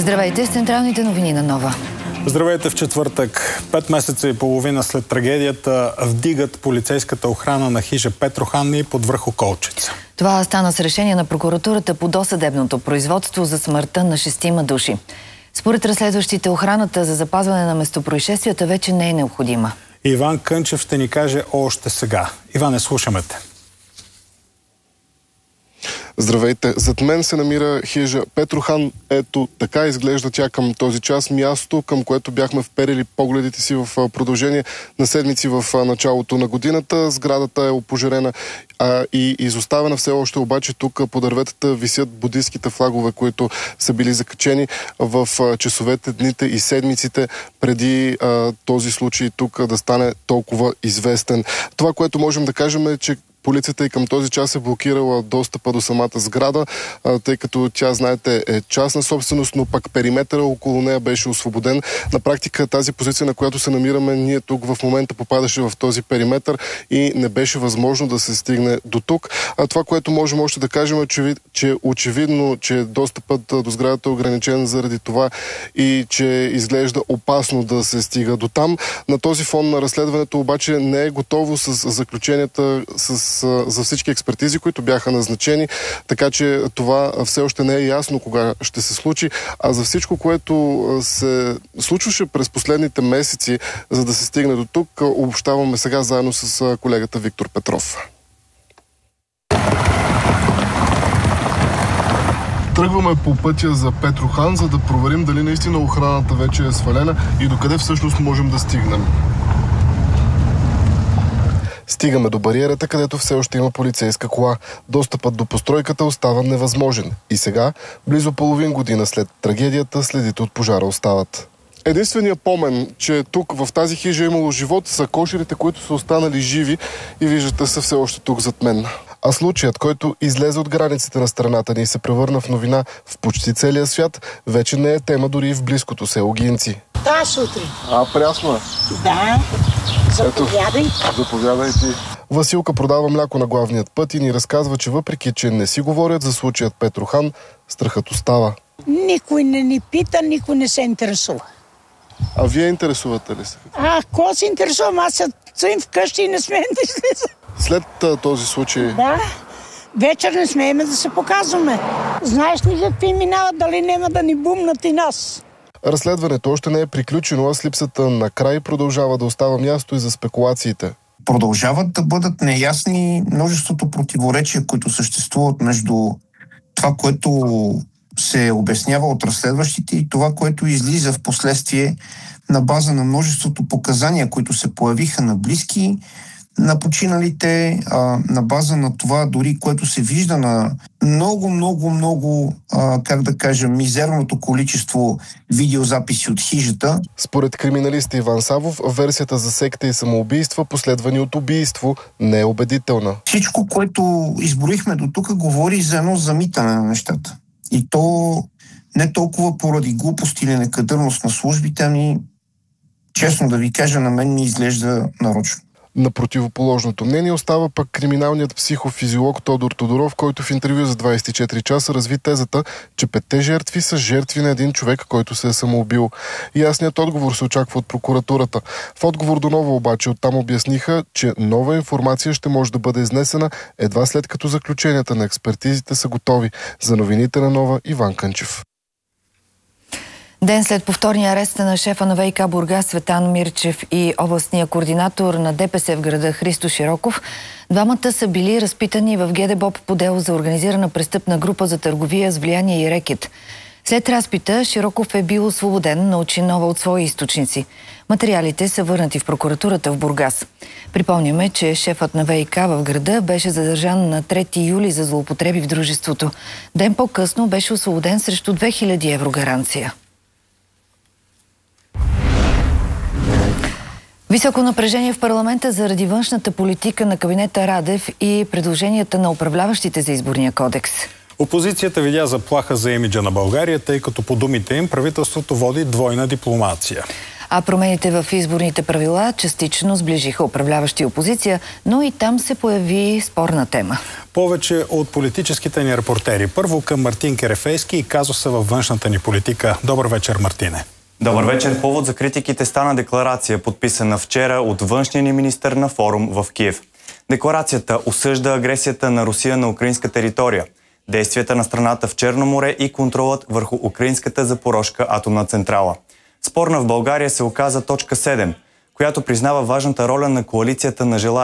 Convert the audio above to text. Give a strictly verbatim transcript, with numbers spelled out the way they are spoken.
Здравейте с централните новини на Нова. Здравейте в четвъртък. Пет месеца и половина след трагедията вдигат полицейската охрана на хижа Петрохан под връх Околчица. Това стана с решение на прокуратурата по досъдебното производство за смъртта на шестима души. Според разследващите, охраната за запазване на местопроизшествията вече не е необходима. Иван Кънчев ще ни каже още сега. Иване, слушаме те. Здравейте! Зад мен се намира хижа Петрохан. Ето така изглежда тя към този час. Място, към което бяхме вперили погледите си в продължение на седмици в началото на годината. Сградата е опожарена а, и изоставена все още, обаче тук по дърветата висят буддийските флагове, които са били закачени в часовете, дните и седмиците преди а, този случай тук да стане толкова известен. Това, което можем да кажем е, че полицията и към този час е блокирала достъпа до самата сграда, тъй като тя, знаете, е частна собственост, но пък периметъра около нея беше освободен. На практика тази позиция, на която се намираме ние тук в момента, попадаше в този периметър и не беше възможно да се стигне до тук. А това, което можем още да кажем е, че, че очевидно, че достъпът до сградата е ограничен заради това и че изглежда опасно да се стига до там. На този фон на разследването обаче не е готово с заключенията, с за всички експертизи, които бяха назначени, така че това все още не е ясно кога ще се случи, а за всичко, което се случваше през последните месеци, за да се стигне до тук, обобщаваме сега заедно с колегата Виктор Петров. Тръгваме по пътя за Петрохан, за да проверим дали наистина охраната вече е свалена и докъде всъщност можем да стигнем. Стигаме до бариерата, където все още има полицейска кола. Достъпът до постройката остава невъзможен. И сега, близо половин година след трагедията, следите от пожара остават. Единственият помен, че тук в тази хижа е имало живот, са кошерите, които са останали живи и виждате са все още тук зад мен. А случаят, който излезе от границите на страната ни и се превърна в новина в почти целия свят, вече не е тема дори и в близкото село Гинци. Да, сутрин. А, прясно е. Да, заповядай. Ето, заповядай ти. Василка продава мляко на главният път и ни разказва, че въпреки, че не си говорят за случаят Петрохан, страхът остава. Никой не ни пита, никой не се интересува. А вие интересувате ли се? А, кой се интересува? Аз стоим вкъщи и не смеем да излиза. След а, този случай... Да, вечер не смеем да се показваме. Знаеш ли какви минават, дали няма да ни бумнат и нас? Разследването още не е приключено, а с липсата на край продължава да остава място и за спекулациите. Продължават да бъдат неясни множеството противоречия, които съществуват между това, което се обяснява от разследващите и това, което излиза в последствие на база на множеството показания, които се появиха на близки, на починалите, а, на база на това дори, което се вижда на много, много, много, а, как да кажа, мизерното количество видеозаписи от хижата. Според криминалиста Иван Савов, версията за секта и самоубийства, последвани от убийство, не е убедителна. Всичко, което изброихме до тук, говори за едно замитане на нещата. И то не толкова поради глупост или некадърност на службите, ами честно да ви кажа, на мен ми изглежда нарочно. На противоположното мнение остава пък криминалният психофизиолог Тодор Тодоров, който в интервю за двайсет и четири часа разви тезата, че петте жертви са жертви на един човек, който се е самоубил. Ясният отговор се очаква от прокуратурата. В отговор до Нова обаче оттам обясниха, че нова информация ще може да бъде изнесена едва след като заключенията на експертизите са готови. За новините на Нова, Иван Кънчев. Ден след повторния арест на шефа на ВиК Бургас Цветан Мирчев и областния координатор на ДПС в града Христо Широков, двамата са били разпитани в ГДБОП по дело за организирана престъпна група за търговия с влияние и рекет. След разпита Широков е бил освободен, научи Нова от свои източници. Материалите са върнати в прокуратурата в Бургас. Припомняме, че шефът на ВиК в града беше задържан на трети юли за злоупотреби в дружеството. Ден по-късно беше освободен срещу две хиляди евро гаранция. Високо напрежение в парламента заради външната политика на кабинета Радев и предложенията на управляващите за изборния кодекс. Опозицията видя заплаха за имиджа на България, тъй като по думите им правителството води двойна дипломация. А промените в изборните правила частично сближиха управляващи и опозиция, но и там се появи спорна тема. Повече от политическите ни репортери. Първо към Мартин Керефейски и казуса във външната ни политика. Добър вечер, Мартине. Добър вечер. Повод за критиките стана декларация, подписана вчера от външния ни министър на форум в Киев. Декларацията осъжда агресията на Русия на украинска територия, действията на страната в Черно море и контролът върху украинската Запорожка атомна централа. Спорна в България се оказа точка седем, която признава важната роля на коалицията на желаещите